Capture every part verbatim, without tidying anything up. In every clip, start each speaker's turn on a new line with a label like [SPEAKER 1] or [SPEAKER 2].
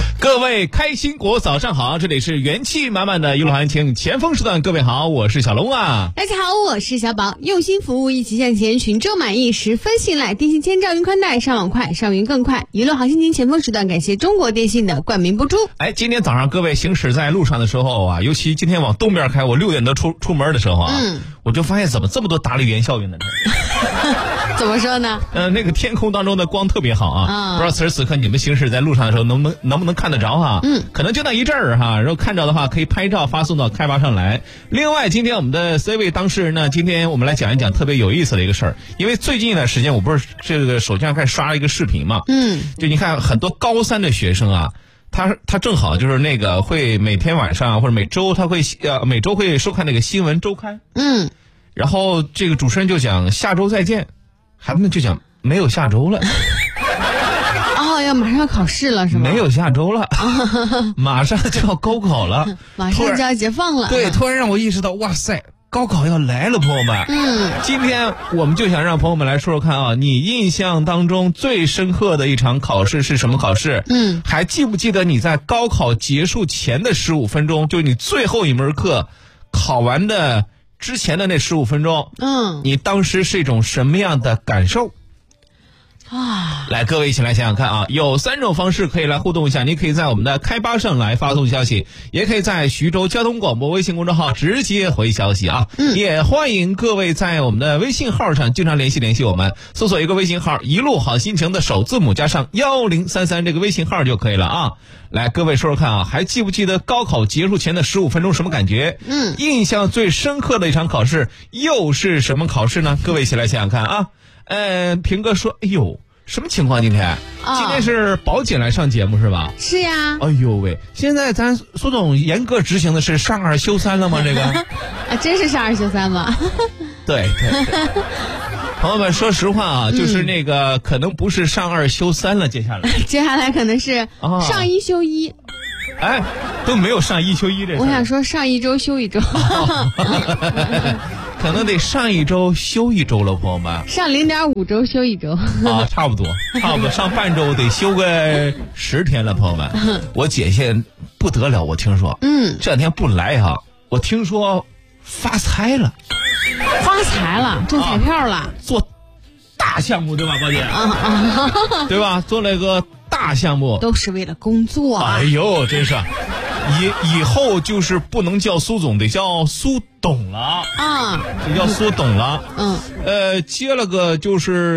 [SPEAKER 1] 各位开心果早上好，这里是元气满满的一路行情前锋时段，各位好，我是小龙啊。
[SPEAKER 2] 大家好，我是小宝，用心服务，一起向前，群众满意，十分信赖，电信千兆云宽带，上网快，上云更快。一路好心情前锋时段，感谢中国电信的冠名播出。
[SPEAKER 1] 哎，今天早上各位行驶在路上的时候啊，尤其今天往东边开，我六点多出出门的时候啊，嗯，我就发现怎么这么多达利园效应呢？
[SPEAKER 2] 怎么说呢？
[SPEAKER 1] 呃，那个天空当中的光特别好啊，
[SPEAKER 2] 嗯、
[SPEAKER 1] 不知道此时此刻你们行驶在路上的时候能不能能不能看得着哈？
[SPEAKER 2] 嗯，
[SPEAKER 1] 可能就那一阵儿哈，如果看着的话，可以拍照发送到开发上来。另外，今天我们的 C 位当事人呢，今天我们来讲一讲特别有意思的一个事儿，因为最近一段时间我不是这个手机上开始刷了一个视频嘛，
[SPEAKER 2] 嗯，
[SPEAKER 1] 就你看很多高三的学生啊。他他正好就是那个会每天晚上或者每周他会呃每周会收看那个新闻周刊，
[SPEAKER 2] 嗯，
[SPEAKER 1] 然后这个主持人就讲下周再见，孩子们就讲没有下周了。
[SPEAKER 2] 哦，要马上要考试了是吗？
[SPEAKER 1] 没有下周了，马上就要高考了，
[SPEAKER 2] 马上就要解放了。
[SPEAKER 1] 对，突然让我意识到，哇塞！高考要来了，朋友们。
[SPEAKER 2] 嗯，
[SPEAKER 1] 今天我们就想让朋友们来说说看啊，你印象当中最深刻的一场考试是什么考试？
[SPEAKER 2] 嗯，
[SPEAKER 1] 还记不记得你在高考结束前的十五分钟，就是你最后一门课考完的之前的那十五分钟，
[SPEAKER 2] 嗯，
[SPEAKER 1] 你当时是一种什么样的感受？
[SPEAKER 2] 啊，
[SPEAKER 1] 来，各位一起来想想看啊，有三种方式可以来互动一下。你可以在我们的开吧上来发送消息，也可以在徐州交通广播微信公众号直接回消息啊。嗯，也欢迎各位在我们的微信号上经常联系联系我们，搜索一个微信号一路好心情的首字母加上幺零三三这个微信号就可以了啊。来，各位说说看啊，还记不记得高考结束前的十五分钟什么感觉？
[SPEAKER 2] 嗯，
[SPEAKER 1] 印象最深刻的一场考试又是什么考试呢？各位一起来想想看啊。呃，平哥说，哎呦。什么情况？今天、哦、今天是宝姐来上节目是吧？
[SPEAKER 2] 是呀。
[SPEAKER 1] 哎呦喂，现在咱苏总严格执行的是上二休三了吗？这个
[SPEAKER 2] 啊，真是上二休三吗？
[SPEAKER 1] 对对对。朋友们，说实话啊，嗯、就是那个可能不是上二休三了，接下来
[SPEAKER 2] 接下来可能是上一休一。哦、
[SPEAKER 1] 哎，都没有上一休一这事。
[SPEAKER 2] 我想说上一周休一周。
[SPEAKER 1] 哦可能得上一周休一周了，朋友们。
[SPEAKER 2] 上零点五周休一周
[SPEAKER 1] 啊，差不多，差不多上半周得休个十天了，朋友们。我姐现在不得了，我听说，
[SPEAKER 2] 嗯，
[SPEAKER 1] 这两天不来哈，我听说发财了，
[SPEAKER 2] 发财了，中彩票了，
[SPEAKER 1] 啊、做大项目对吧，宝姐？啊啊，对吧？做了个大项目，
[SPEAKER 2] 都是为了工作、啊。
[SPEAKER 1] 哎呦，真是。以以后就是不能叫苏总，得叫苏董了
[SPEAKER 2] 啊，
[SPEAKER 1] 得叫苏董了。
[SPEAKER 2] 嗯，
[SPEAKER 1] 呃，接了个就是，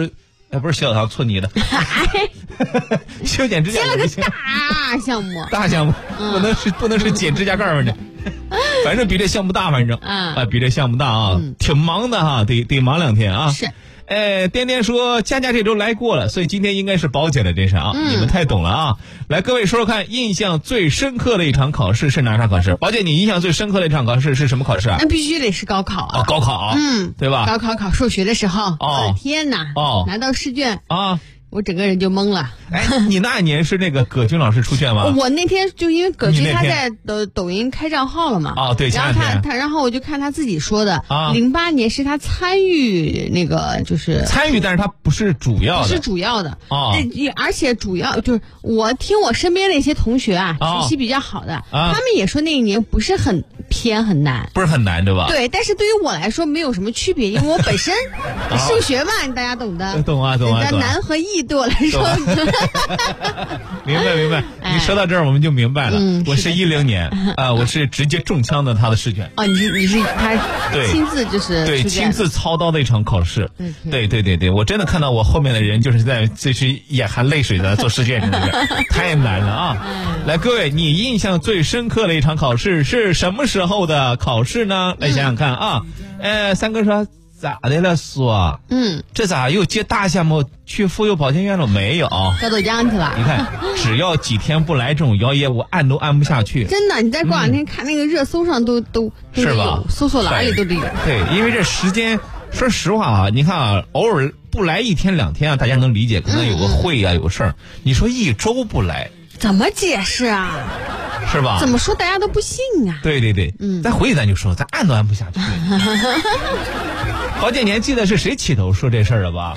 [SPEAKER 1] 哎，不是小糖搓泥的，修剪指甲，
[SPEAKER 2] 接了个大项目，
[SPEAKER 1] 大项目、嗯、不能是不能是剪指甲盖儿的，反正比这项目大，反正
[SPEAKER 2] 啊、
[SPEAKER 1] 呃、比这项目大啊，嗯、挺忙的哈，得得忙两天啊。
[SPEAKER 2] 是。
[SPEAKER 1] 哎，颠颠说佳佳这周来过了，所以今天应该是宝姐的这是啊、嗯，你们太懂了啊！来，各位说说看，印象最深刻的一场考试是哪场考试？宝姐，你印象最深刻的一场考试是什么考试啊？
[SPEAKER 2] 那必须得是高考啊！
[SPEAKER 1] 哦、高考，
[SPEAKER 2] 嗯，
[SPEAKER 1] 对吧？
[SPEAKER 2] 高考考数学的时候，
[SPEAKER 1] 哦，
[SPEAKER 2] 我的天哪！
[SPEAKER 1] 哦，
[SPEAKER 2] 拿到试卷
[SPEAKER 1] 啊。
[SPEAKER 2] 我整个人就懵了。
[SPEAKER 1] 哎，你那一年是那个葛军老师出卷吗？
[SPEAKER 2] 我那天就因为葛军他在抖抖音开账号了嘛。
[SPEAKER 1] 哦，对，
[SPEAKER 2] 然后他他然后我就看他自己说的，零八、啊、年是他参与那个就是
[SPEAKER 1] 参与，但是他不是主要的，
[SPEAKER 2] 不是主要的
[SPEAKER 1] 哦。
[SPEAKER 2] 而且主要就是我听我身边的一些同学啊，
[SPEAKER 1] 哦、
[SPEAKER 2] 学习比较好的、
[SPEAKER 1] 啊，
[SPEAKER 2] 他们也说那一年不是很偏很难，
[SPEAKER 1] 不是很难对吧？
[SPEAKER 2] 对，但是对于我来说没有什么区别，因为我本身数学嘛，大家懂的，
[SPEAKER 1] 懂啊懂啊懂啊。
[SPEAKER 2] 难和易对我来说。
[SPEAKER 1] 明白明白，你说到这儿我们就明白了。
[SPEAKER 2] 嗯、
[SPEAKER 1] 我是一零年啊、呃，我是直接中枪的他的试卷。
[SPEAKER 2] 哦，你是你是他亲自就是
[SPEAKER 1] 对亲自操刀的一场考试。
[SPEAKER 2] 对
[SPEAKER 1] 对对对对，我真的看到我后面的人就是在就是眼含泪水的做试卷，真的是太难了啊！
[SPEAKER 2] 嗯、
[SPEAKER 1] 来，各位，你印象最深刻的一场考试是什么时候的考试呢？来想想看啊。呃，三哥说。咋的了，叔？
[SPEAKER 2] 嗯，
[SPEAKER 1] 这咋又接大项目去妇幼保健院了没有？
[SPEAKER 2] 该都秧去了。
[SPEAKER 1] 你看，只要几天不来这种谣言，我按都按不下去。
[SPEAKER 2] 真的，你再过两天看那个热搜上都、嗯、都都
[SPEAKER 1] 是吧？
[SPEAKER 2] 搜索栏里都得有。
[SPEAKER 1] 对，因为这时间，说实话啊，你看啊，偶尔不来一天两天啊，大家能理解，可能有个会啊，嗯、有个事儿。你说一周不来，
[SPEAKER 2] 怎么解释啊？
[SPEAKER 1] 是吧？
[SPEAKER 2] 怎么说大家都不信啊？
[SPEAKER 1] 对对对，
[SPEAKER 2] 嗯，
[SPEAKER 1] 咱回去咱就说，咱按都按不下去。宝姐，你还记得是谁起头说这事儿了吧？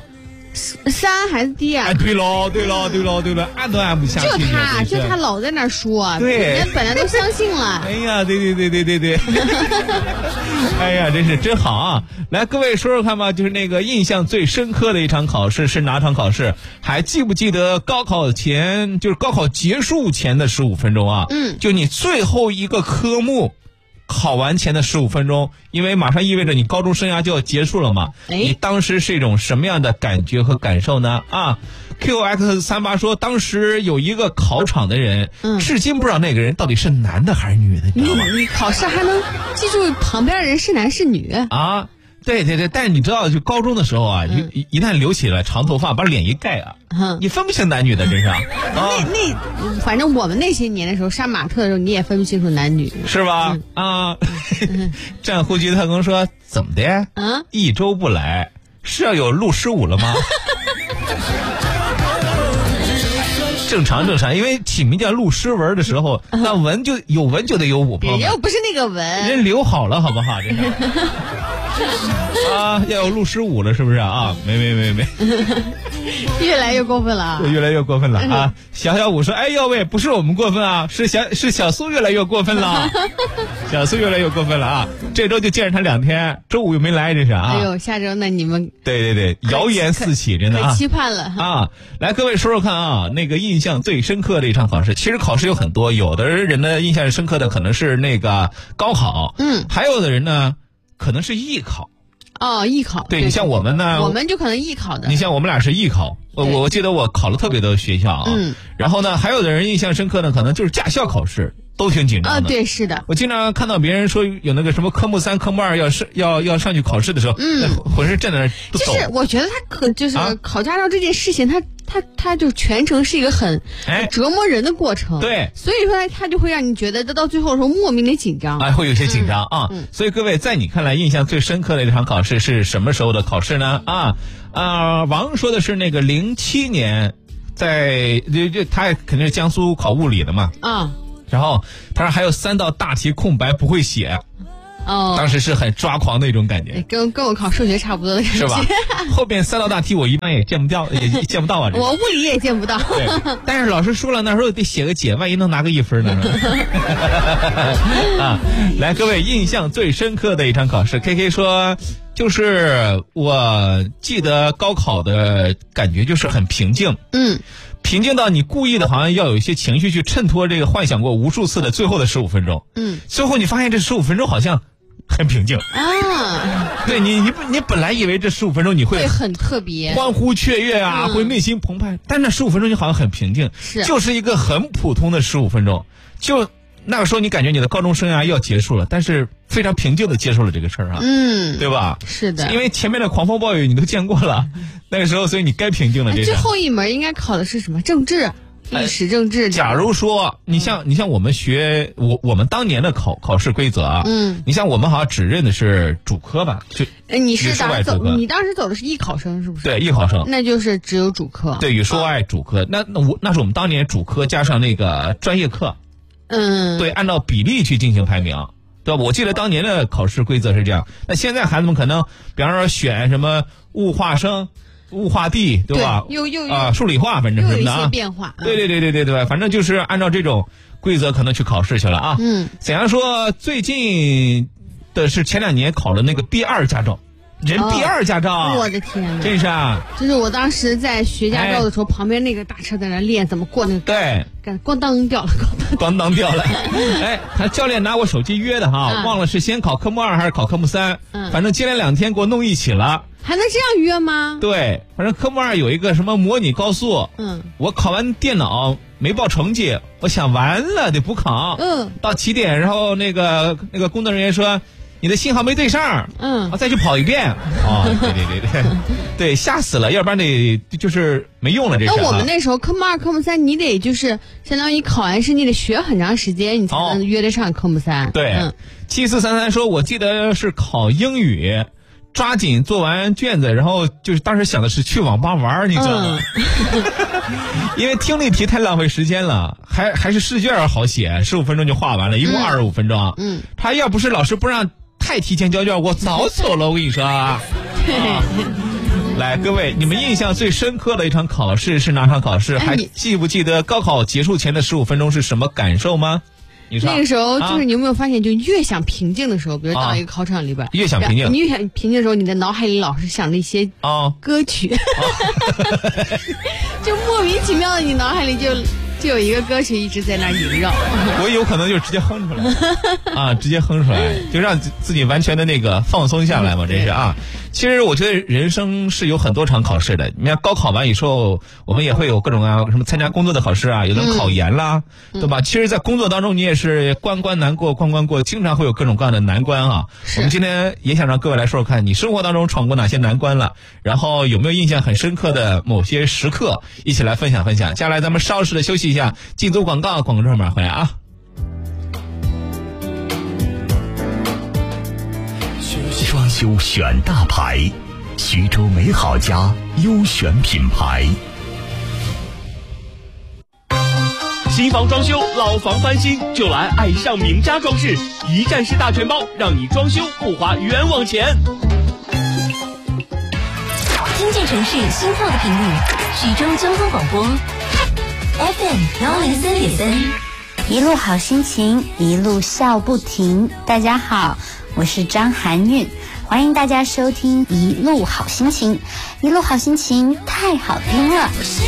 [SPEAKER 2] 三还是 D 啊？
[SPEAKER 1] 哎，对喽，对喽，对喽，对了，按都按不下去。
[SPEAKER 2] 就他，就他老在那说，
[SPEAKER 1] 对，
[SPEAKER 2] 人家本来都相信了。
[SPEAKER 1] 哎呀，对对对对对对。哎呀，真是真好啊！来，各位说说看吧，就是那个印象最深刻的一场考试是哪场考试？还记不记得高考前，就是高考结束前的十五分钟啊？
[SPEAKER 2] 嗯，
[SPEAKER 1] 就你最后一个科目。考完前的十五分钟，因为马上意味着你高中生涯就要结束了嘛。
[SPEAKER 2] 哎，
[SPEAKER 1] 你当时是一种什么样的感觉和感受呢？啊 ，Q X 三八说，当时有一个考场的人，
[SPEAKER 2] 嗯，
[SPEAKER 1] 至今不知道那个人到底是男的还是女的，你知道吗？
[SPEAKER 2] 你考试还能记住旁边人是男是女
[SPEAKER 1] 啊？对对对，但是你知道，就高中的时候啊，嗯、一一旦留起来长头发，把脸一盖啊，
[SPEAKER 2] 嗯，
[SPEAKER 1] 你分不清男女的，真是。啊、
[SPEAKER 2] 那那，反正我们那些年的时候杀马特的时候，你也分不清楚男女，
[SPEAKER 1] 是吧？嗯、啊，嗯、战护局特工说怎么的？
[SPEAKER 2] 啊，
[SPEAKER 1] 一周不来是要有录十五了吗？正常正常，因为起名叫录诗文的时候，那文就有文就得有武，朋友们，
[SPEAKER 2] 又不是那个文，
[SPEAKER 1] 人留好了，好不好？这是啊，要有录十五了，是不是啊？没没没没，
[SPEAKER 2] 越来越过分了，
[SPEAKER 1] 越来越过分了啊！小小五说：“哎呦喂，不是我们过分啊，是小是小苏越来越过分了，小苏越来越过分了啊！这周就见着他两天，周五又没来，这是啊！
[SPEAKER 2] 哎呦，下周那你们
[SPEAKER 1] 对对对，谣言四起，真的啊，
[SPEAKER 2] 期盼了
[SPEAKER 1] 啊！来，各位说说看啊，那个印象最深刻的一场考试，其实考试有很多，有的人的印象深刻的可能是那个高考，
[SPEAKER 2] 嗯，
[SPEAKER 1] 还有的人呢可能是艺考。”
[SPEAKER 2] 哦，艺考，
[SPEAKER 1] 对，你像我们呢，
[SPEAKER 2] 我们就可能艺考的。
[SPEAKER 1] 你像我们俩是艺考，我我记得我考了特别多学校啊。
[SPEAKER 2] 嗯。
[SPEAKER 1] 然后呢，还有的人印象深刻的可能就是驾校考试，都挺紧张的。
[SPEAKER 2] 啊，对，是的。
[SPEAKER 1] 我经常看到别人说有那个什么科目三、科目二要是要要上去考试的时候，
[SPEAKER 2] 嗯，
[SPEAKER 1] 浑身震在那儿都抖。
[SPEAKER 2] 就是我觉得他可就是考驾照这件事情，他他他就全程是一个很折磨人的过程。
[SPEAKER 1] 对。
[SPEAKER 2] 所以说他就会让你觉得到最后的时候莫名的紧张。
[SPEAKER 1] 哎，会有些紧张啊。
[SPEAKER 2] 嗯。
[SPEAKER 1] 所以各位，在你看来印象最深刻的一场考试是什么时候的考试呢？啊啊，王说的是那个零七年。在这这他肯定是江苏考物理的嘛
[SPEAKER 2] 啊，
[SPEAKER 1] 然后他说还有三道大题空白不会写，
[SPEAKER 2] 哦，
[SPEAKER 1] 当时是很抓狂的一种感觉，
[SPEAKER 2] 跟跟我考数学差不多的感觉，
[SPEAKER 1] 是吧？后边三道大题我一般也见不到，也见不到啊。
[SPEAKER 2] 我物理也见不到。
[SPEAKER 1] 对，但是老师说了，那时候得写个解，万一能拿个一分呢？啊，来，各位印象最深刻的一场考试 ，K K 说。就是我记得高考的感觉就是很平静，
[SPEAKER 2] 嗯，
[SPEAKER 1] 平静到你故意的好像要有一些情绪去衬托这个幻想过无数次的最后的十五分钟，
[SPEAKER 2] 嗯，
[SPEAKER 1] 最后你发现这十五分钟好像很平静
[SPEAKER 2] 啊，
[SPEAKER 1] 对你你你本来以为这十五分钟你会
[SPEAKER 2] 会很特别
[SPEAKER 1] 欢呼雀跃啊，嗯、会内心澎湃，但那十五分钟你好像很平静，
[SPEAKER 2] 是
[SPEAKER 1] 就是一个很普通的十五分钟，就。那个时候你感觉你的高中生涯要结束了，但是非常平静的接受了这个事儿啊，
[SPEAKER 2] 嗯，
[SPEAKER 1] 对吧？
[SPEAKER 2] 是的，
[SPEAKER 1] 因为前面的狂风暴雨你都见过了，那个时候所以你该平静了。这
[SPEAKER 2] 最后一门应该考的是什么？政治、历史、政治。
[SPEAKER 1] 假如说你像、嗯、你像我们学我我们当年的考考试规则啊，
[SPEAKER 2] 嗯，
[SPEAKER 1] 你像我们好像只认的是主科吧？就
[SPEAKER 2] 你是当时走，你当时走的是艺考生是不是？
[SPEAKER 1] 对，艺考生，
[SPEAKER 2] 那就是只有主科。
[SPEAKER 1] 对，语数外主科，那那我那是我们当年主科加上那个专业课。
[SPEAKER 2] 嗯，
[SPEAKER 1] 对，按照比例去进行排名，对吧？我记得当年的考试规则是这样。那现在孩子们可能，比方说选什么物化生、物化地，对吧？
[SPEAKER 2] 对又又
[SPEAKER 1] 啊，数理化，反正什么的啊。
[SPEAKER 2] 有一些变化。
[SPEAKER 1] 对对对对对对，反正就是按照这种规则可能去考试去了啊。
[SPEAKER 2] 嗯。
[SPEAKER 1] 怎样说？最近的是前两年考的那个 B 二驾照。人 B 二驾照、
[SPEAKER 2] 哦，我的天哪！
[SPEAKER 1] 真是啊！
[SPEAKER 2] 就是我当时在学驾照的时候，哎、旁边那个大车在那练怎么过那个，
[SPEAKER 1] 对，
[SPEAKER 2] 咣当掉了，
[SPEAKER 1] 咣当掉了。哎，他教练拿我手机约的哈，嗯、忘了是先考科目二还是考科目三，
[SPEAKER 2] 嗯，
[SPEAKER 1] 反正接连两天给我弄一起了。
[SPEAKER 2] 还能这样约吗？
[SPEAKER 1] 对，反正科目二有一个什么模拟高速，
[SPEAKER 2] 嗯，
[SPEAKER 1] 我考完电脑没报成绩，我想完了得补考，
[SPEAKER 2] 嗯，
[SPEAKER 1] 到起点，然后那个那个工作人员说。你的信号没对上，
[SPEAKER 2] 嗯，
[SPEAKER 1] 我再去跑一遍。哦，对对对对，对，吓死了，要不然得就是没用了这事。
[SPEAKER 2] 那我们那时候科目二、科目三，你得就是相当于考完试，你得学很长时间，你才能约得上科目三。
[SPEAKER 1] 哦、对，七四三三说，我记得是考英语，抓紧做完卷子，然后就是当时想的是去网吧玩，你知道吗？嗯、因为听力题太浪费时间了，还还是试卷好写，十五分钟就画完了，一共二十五分钟。
[SPEAKER 2] 嗯，
[SPEAKER 1] 他要不是老师不让。太提前交卷，我早走了。我跟你说啊，啊来，各位，你们印象最深刻的一场考试是哪场考试？还记不记得高考结束前的十五分钟是什么感受吗？
[SPEAKER 2] 那个时候就是你有没有发现，就越想平静的时候，比如到一个考场里边，
[SPEAKER 1] 越想平静，
[SPEAKER 2] 你越想平静的时候，你的脑海里老是想着一些歌曲，就莫名其妙的，你脑海里就就有一个歌曲一直在那儿萦绕。
[SPEAKER 1] 我有可能就直接哼出来啊，直接哼出来，就让自己完全的那个放松下来嘛，这是啊。其实我觉得人生是有很多场考试的。你看高考完以后，我们也会有各种啊，什么参加工作的考试啊，有的考研啦，嗯、对吧？其实，在工作当中，你也是关关难过关关过，经常会有各种各样的难关啊。我们今天也想让各位来说说看，你生活当中闯过哪些难关了，然后有没有印象很深刻的某些时刻，一起来分享分享。接下来咱们稍事的休息一下，进组广告，广告之后马上回来啊。
[SPEAKER 3] 装修选大牌，徐州美好家优选品牌。
[SPEAKER 4] 新房装修，老房翻新，就来爱上名家装饰，一站式大全包，让你装修不花冤枉钱。
[SPEAKER 5] 听见城市心跳的频率，徐州交通广播 F M 幺零三点三，
[SPEAKER 6] 一路好心情，一路笑不停。大家好，我是张含韵，欢迎大家收听一路好心情。一路好心情太好听了。